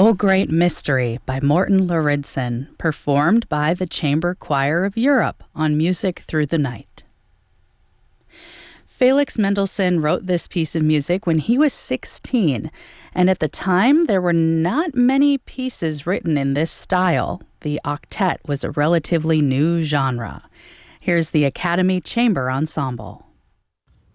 O Great Mystery by Morten Lauridsen, performed by the Chamber Choir of Europe on Music Through the Night. Felix Mendelssohn wrote this piece of music when he was 16, and at the time there were not many pieces written in this style. The octet was a relatively new genre. Here's the Academy Chamber Ensemble.